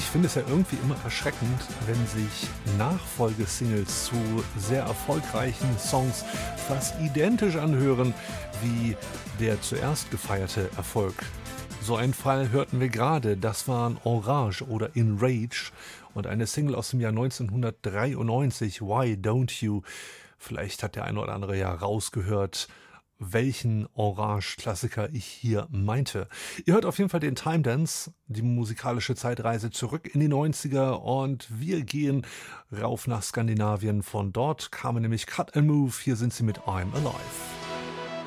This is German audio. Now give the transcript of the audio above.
finde es ja irgendwie immer erschreckend, wenn sich Nachfolgesingles zu sehr erfolgreichen Songs fast identisch anhören wie der zuerst gefeierte Erfolg. So einen Fall hörten wir gerade, das waren Orange oder In Rage und eine Single aus dem Jahr 1993, Why Don't You? Vielleicht hat der eine oder andere ja rausgehört, welchen Orange-Klassiker ich hier meinte. Ihr hört auf jeden Fall den Time Dance, die musikalische Zeitreise zurück in die 90er und wir gehen rauf nach Skandinavien. Von dort kamen nämlich Cut and Move, hier sind sie mit I'm Alive.